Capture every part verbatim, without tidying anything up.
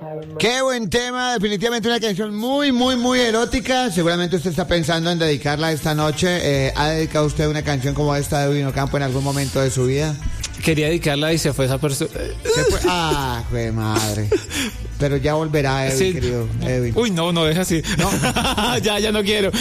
Qué buen tema, definitivamente una canción muy, muy, muy erótica. Seguramente usted está pensando en dedicarla esta noche. Eh, ¿Ha dedicado usted una canción como esta de Edwin Ocampo en algún momento de su vida? Quería dedicarla y se fue esa persona. ¿Se fue? Ah, jue madre. Pero ya volverá, Edwin, sí. Querido Edwin. Uy, no, no deja así. No. ya, ya no quiero.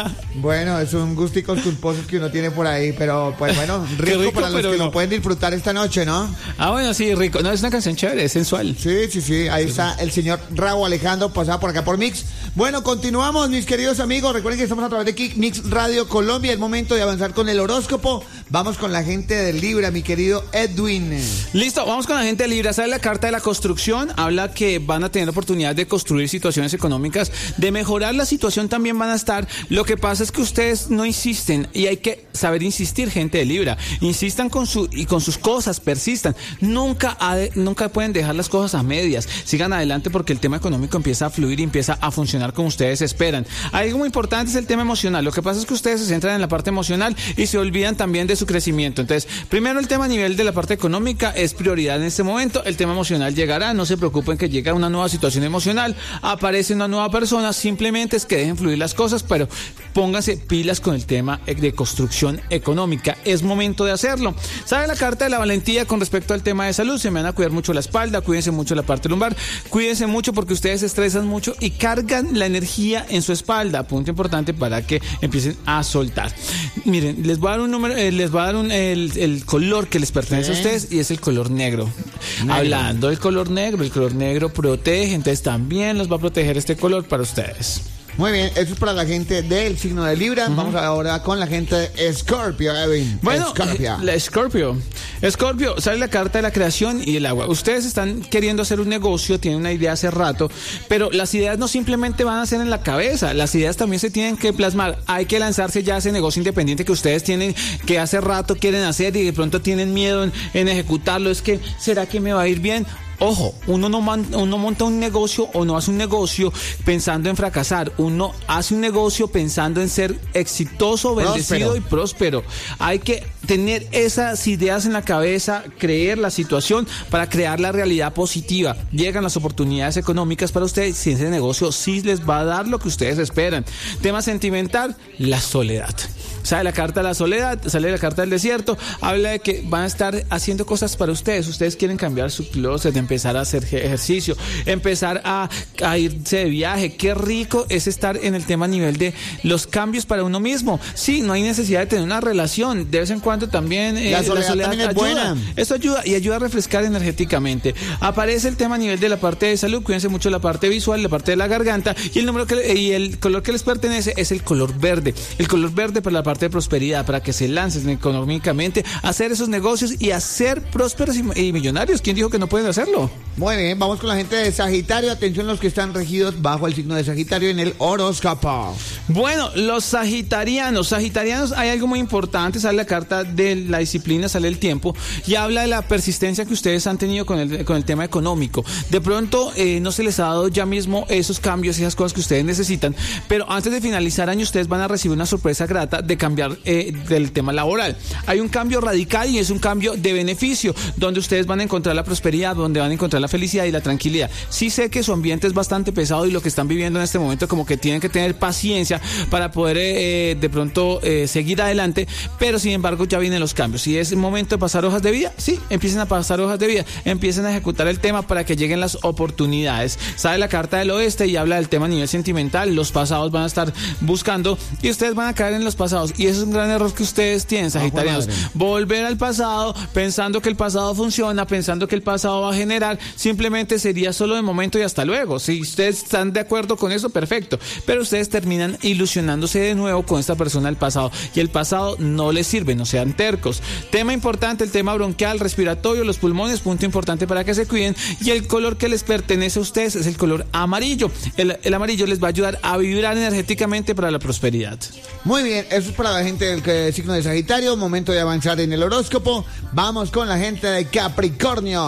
Bueno, es un gusticos culposos que uno tiene por ahí, pero pues bueno, rico, rico para los que no. lo pueden disfrutar esta noche, ¿no? Ah, bueno, sí, rico. No, es una canción chévere, es sensual. Sí, sí, sí. Ahí sí. está el señor Raúl Alejandro, pasado por acá por Mix. Bueno, continuamos, mis queridos amigos. Recuerden que estamos a través de Kick Mix Radio Colombia. Es momento de avanzar con el horóscopo. Vamos con la gente de Libra, mi querido Edwin. Listo, vamos con la gente de Libra. ¿Sabe la carta de la construcción? Habla que van a tener oportunidad de construir situaciones económicas, de mejorar la situación también van a estar. Lo que pasa es que ustedes no insisten y hay que saber insistir, gente de Libra. Insistan con su y con sus cosas, persistan. Nunca, de, nunca pueden dejar las cosas a medias. Sigan adelante porque el tema económico empieza a fluir y empieza a funcionar como ustedes esperan. Algo muy importante es el tema emocional. Lo que pasa es que ustedes se centran en la parte emocional y se olvidan también de su crecimiento. Entonces, primero el tema a nivel de la parte económica es prioridad en este momento. El tema emocional llegará. No se preocupen que llega una nueva situación emocional, aparece una nueva persona, simplemente es que dejen fluir las cosas, pero pónganse pilas con el tema de construcción económica. Es momento de hacerlo. ¿Sabe la carta de la valentía con respecto al tema de salud? Se me van a cuidar mucho la espalda, cuídense mucho la parte lumbar, cuídense mucho porque ustedes se estresan mucho y cargan la energía en su espalda. Punto importante para que empiecen a soltar. Miren, les voy a dar un número, eh, les voy a dar un, el, el color que les pertenece ¿Sí? a ustedes y es el color negro. negro. Hablando del color negro, el color negro protege, entonces también los va a proteger este color para ustedes. Muy bien, eso es para la gente del signo de Libra. Uh-huh. Vamos ahora con la gente de Escorpio, Edwin. Bueno, Scorpio. la Escorpio. Escorpio, sale la carta de la creación y el agua. Ustedes están queriendo hacer un negocio, tienen una idea hace rato, pero las ideas no simplemente van a ser en la cabeza, las ideas también se tienen que plasmar. Hay que lanzarse ya a ese negocio independiente que ustedes tienen, que hace rato quieren hacer y de pronto tienen miedo en, en ejecutarlo. Es que, ¿será que me va a ir bien? Ojo, uno no, man, uno monta un negocio o no hace un negocio pensando en fracasar. Uno hace un negocio pensando en ser exitoso, bendecido próspero. y próspero. Hay que tener esas ideas en la cabeza, creer la situación para crear la realidad positiva. Llegan las oportunidades económicas para ustedes si ese negocio sí les va a dar lo que ustedes esperan. Tema sentimental, la soledad. Sale la carta de la soledad, sale la carta del desierto, habla de que van a estar haciendo cosas para ustedes. Ustedes quieren cambiar su closet, empezar a hacer ejercicio, empezar a, a irse de viaje. Qué rico es estar en el tema a nivel de los cambios para uno mismo. Sí, no hay necesidad de tener una relación. De vez en cuando también eh, la soledad, la soledad también es ayuda. buena. Esto ayuda y ayuda a refrescar energéticamente. Aparece el tema a nivel de la parte de salud. Cuídense mucho la parte visual, la parte de la garganta y el número que, y el color que les pertenece es el color verde. El color verde para la parte de prosperidad, para que se lancen económicamente a hacer esos negocios y a ser prósperos y, y millonarios. ¿Quién dijo que no pueden hacerlo? Muy bien, vamos con la gente de Sagitario. Atención los que están regidos bajo el signo de Sagitario en el horóscopo. Bueno, los sagitarianos, sagitarianos, hay algo muy importante. Sale la carta de la disciplina, sale el tiempo y habla de la persistencia que ustedes han tenido con el, con el tema económico. De pronto eh, no se les ha dado ya mismo esos cambios, esas cosas que ustedes necesitan, pero antes de finalizar año ustedes van a recibir una sorpresa grata de cambiar eh, del tema laboral. Hay un cambio radical y es un cambio de beneficio donde ustedes van a encontrar la prosperidad, donde van a encontrar la felicidad y la tranquilidad. Sí sé que su ambiente es bastante pesado y lo que están viviendo en este momento como que tienen que tener paciencia para poder eh, de pronto eh, seguir adelante, pero sin embargo ya vienen los cambios. Si es momento de pasar hojas de vida, sí, empiecen a pasar hojas de vida, empiecen a ejecutar el tema para que lleguen las oportunidades. Sale la carta del oeste y habla del tema a nivel sentimental. Los pasados van a estar buscando y ustedes van a caer en los pasados y eso es un gran error que ustedes tienen, sagitarianos. Volver al pasado pensando que el pasado funciona, pensando que el pasado va a generar, simplemente sería solo de momento y hasta luego. Si ustedes están de acuerdo con eso, perfecto, pero ustedes terminan ilusionándose de nuevo con esta persona del pasado y el pasado no les sirve, no sean tercos. Tema importante, el tema bronquial, respiratorio, los pulmones, punto importante para que se cuiden y el color que les pertenece a ustedes es el color amarillo. El, el amarillo les va a ayudar a vibrar energéticamente para la prosperidad. Muy bien, eso es para la gente del que, signo de Sagitario. Momento de avanzar en el horóscopo. Vamos con la gente de Capricornio.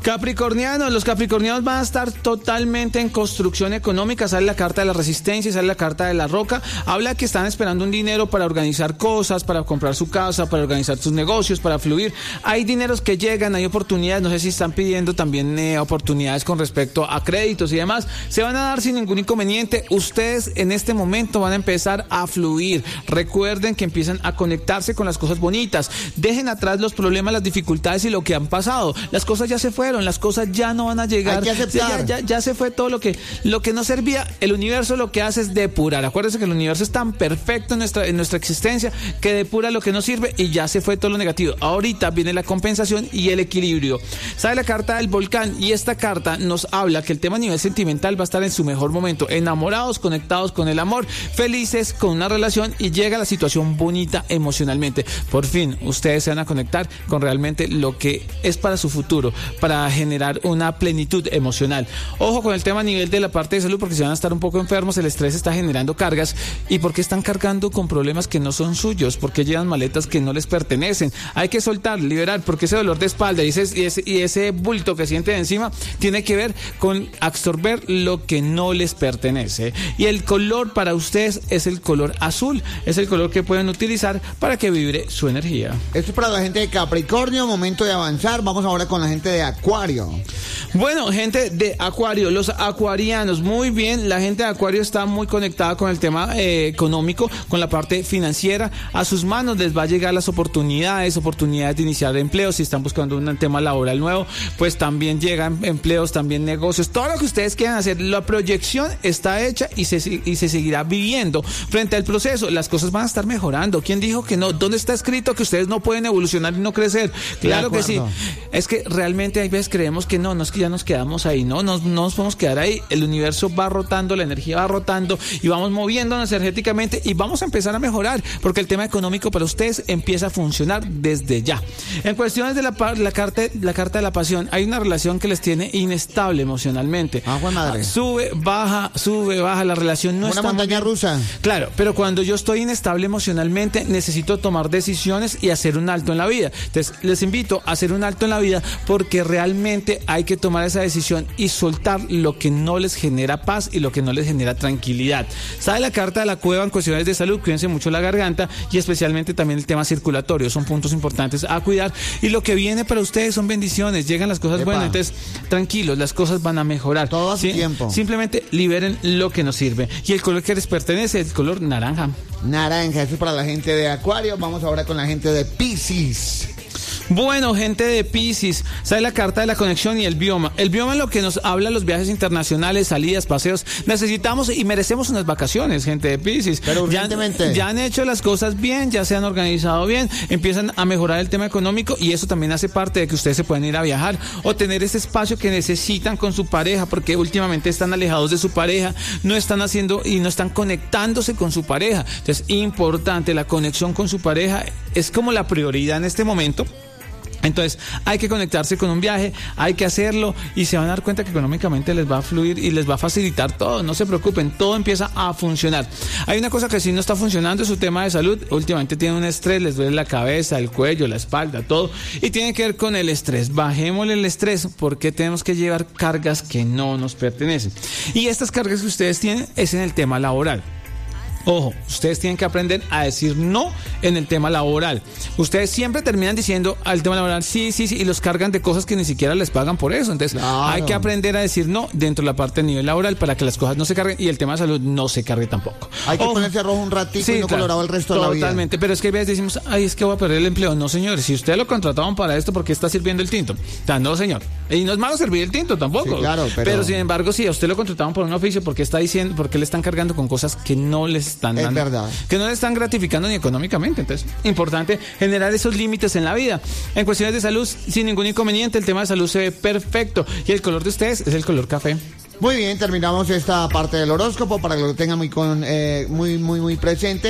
Capricornianos, los capricornianos van a estar totalmente en construcción económica. Sale la carta de la resistencia, sale la carta de la roca. Habla que están esperando un dinero para organizar cosas, para comprar su casa, para organizar sus negocios, para fluir. Hay dineros que llegan, hay oportunidades. No sé si están pidiendo también eh, oportunidades con respecto a créditos y demás. Se van a dar sin ningún inconveniente. Ustedes en este momento van a empezar a fluir. Recuerden que empiezan a conectarse con las cosas bonitas. Dejen atrás los problemas, las dificultades y lo que han pasado. Las cosas ya se fueron. Las cosas ya no van a llegar. Hay que aceptar. Ya, ya, ya se fue todo lo que lo que no servía. El universo lo que hace es depurar. Acuérdense que el universo es tan perfecto en nuestra, en nuestra existencia que depura lo que no sirve y ya se fue todo lo negativo. Ahorita viene la compensación y el equilibrio. Sale la carta del volcán y esta carta nos habla que el tema a nivel sentimental va a estar en su mejor momento. Enamorados, conectados con el amor, felices con una relación y llega la situación bonita emocionalmente. Por fin, ustedes se van a conectar con realmente lo que es para su futuro, para generar una plenitud emocional. Ojo con el tema a nivel de la parte de salud, porque si van a estar un poco enfermos, el estrés está generando cargas. ¿Y por qué están cargando con problemas que no son suyos? ¿Por qué llevan maletas que no les pertenecen? Hay que soltar, liberar, porque ese dolor de espalda y ese, y ese, y ese bulto que sienten encima tiene que ver con absorber lo que no les pertenece. Y el color para ustedes es el color azul, es el color que pueden utilizar para que vibre su energía. Esto es para la gente de Capricornio, momento de avanzar. Vamos ahora con la gente de Acuario. Bueno, gente de Acuario, los acuarianos, muy bien, la gente de Acuario está muy conectada con el tema eh, económico, con la parte financiera. A sus manos les va a llegar las oportunidades, oportunidades de iniciar empleos. Si están buscando un tema laboral nuevo, pues también llegan empleos, también negocios, todo lo que ustedes quieran hacer. La proyección está hecha y se, y se seguirá viviendo. Frente al proceso, las cosas van a estar mejorando. ¿Quién dijo que no? ¿Dónde está escrito que ustedes no pueden evolucionar y no crecer? Claro que sí. Es que realmente hay veces creemos que no, no es que ya nos quedamos ahí, no, no, no nos podemos quedar ahí. El universo va rotando, la energía va rotando y vamos moviéndonos energéticamente y vamos a empezar a mejorar, porque el tema económico para ustedes empieza a funcionar desde ya. En cuestiones de la, la, carta, la carta de la pasión, hay una relación que les tiene inestable emocionalmente. Ah, buen madre. Sube, baja, sube, baja, la relación no una está montaña muy... rusa. Claro, pero cuando yo estoy inestable emocionalmente, necesito tomar decisiones y hacer un alto en la vida. Entonces, les invito a hacer un alto en la vida, porque realmente hay que tomar esa decisión y soltar lo que no les genera paz y lo que no les genera tranquilidad. Sale la carta de la cueva en cuestiones de salud, cuídense mucho la garganta y especialmente también el tema circulatorio, son puntos importantes a cuidar. Y lo que viene para ustedes son bendiciones, llegan las cosas Epa. buenas, entonces tranquilos, las cosas van a mejorar. Todo a su ¿sí? tiempo. Simplemente liberen lo que nos sirve. Y el color que les pertenece es el color naranja. Naranja, eso es para la gente de Acuario. Vamos ahora con la gente de Piscis. Bueno, gente de Piscis, sale la carta de la conexión y el bioma. El bioma es lo que nos habla los viajes internacionales, salidas, paseos. Necesitamos y merecemos unas vacaciones, gente de Piscis. Pero urgentemente. Ya, ya han hecho las cosas bien, ya se han organizado bien, empiezan a mejorar el tema económico y eso también hace parte de que ustedes se puedan ir a viajar o tener ese espacio que necesitan con su pareja, porque últimamente están alejados de su pareja, no están haciendo y no están conectándose con su pareja. Entonces, importante, la conexión con su pareja es como la prioridad en este momento. Entonces hay que conectarse con un viaje, hay que hacerlo y se van a dar cuenta que económicamente les va a fluir y les va a facilitar todo, no se preocupen, todo empieza a funcionar. Hay una cosa que sí no está funcionando, es su tema de salud. Últimamente tienen un estrés, les duele la cabeza, el cuello, la espalda, todo, y tiene que ver con el estrés. Bajémosle el estrés, porque tenemos que llevar cargas que no nos pertenecen, y estas cargas que ustedes tienen es en el tema laboral. Ojo, ustedes tienen que aprender a decir no en el tema laboral. Ustedes siempre terminan diciendo al tema laboral sí, sí, sí, y los cargan de cosas que ni siquiera les pagan por eso. Entonces, claro, hay que aprender a decir no dentro de la parte de nivel laboral para que las cosas no se carguen y el tema de salud no se cargue tampoco. Hay que Ojo, ponerse rojo un ratito sí, y no claro, colorado el resto de la vida. Totalmente, pero es que a veces decimos, ay, es que voy a perder el empleo. No, señor, si usted lo contrataron para esto, ¿por qué está sirviendo el tinto? O sea, no, señor. Y no es malo servir el tinto tampoco. Sí, claro, pero... pero sin embargo, si a usted lo contrataron por un oficio, ¿por qué está diciendo, por qué le están cargando con cosas que no le están dando? Es verdad. Que no le están gratificando ni económicamente. Entonces, importante generar esos límites en la vida. En cuestiones de salud, sin ningún inconveniente, el tema de salud se ve perfecto. Y el color de ustedes es el color café. Muy bien, terminamos esta parte del horóscopo para que lo tengan muy, con, eh, muy, muy, muy presente.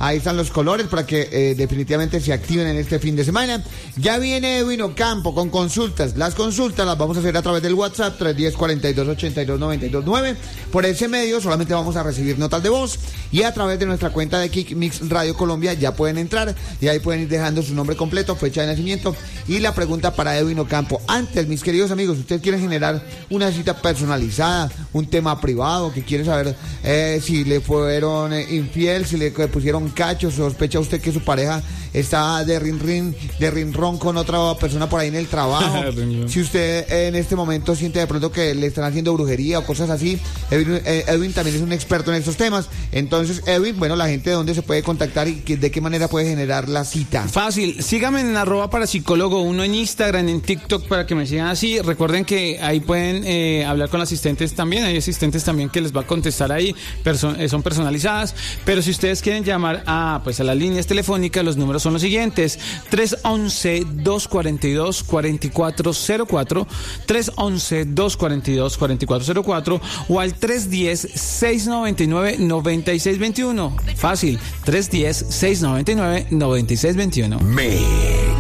Ahí están los colores para que eh, definitivamente se activen en este fin de semana. Ya viene Edwin Ocampo con consultas. Las consultas las vamos a hacer a través del WhatsApp tres uno cero, cuarenta y dos, ochenta y dos, noventa y dos nueve. Por ese medio solamente vamos a recibir notas de voz y a través de nuestra cuenta de Kick Mix Radio Colombia ya pueden entrar y ahí pueden ir dejando su nombre completo, fecha de nacimiento y la pregunta para Edwin Ocampo. Antes, mis queridos amigos, si ustedes quieren generar una cita personalizada, un tema privado, que quiere saber eh, si le fueron eh, infiel, si le pusieron cachos, sospecha usted que su pareja está de rin rin, de rinrón con otra persona por ahí en el trabajo, si usted eh, en este momento siente de pronto que le están haciendo brujería o cosas así, Edwin, eh, Edwin también es un experto en estos temas. Entonces, Edwin, bueno, la gente de dónde se puede contactar y que, de qué manera puede generar la cita. Fácil, síganme en arroba parapsicólogo uno en Instagram, en TikTok, para que me sigan así. Recuerden que ahí pueden eh, hablar con asistentes también, hay asistentes también que les va a contestar ahí, perso- eh, son personalizadas, pero si ustedes quieren llamar a, pues a las líneas telefónicas, los números son los siguientes: tres once, dos cuarenta y dos, cuarenta y cuatro cero cuatro, tres once, dos cuarenta y dos, cuarenta y cuatro cero cuatro o al tres diez, seis noventa y nueve, noventa y seis veintiuno. Fácil, tres diez, seis noventa y nueve, noventa y seis veintiuno. Me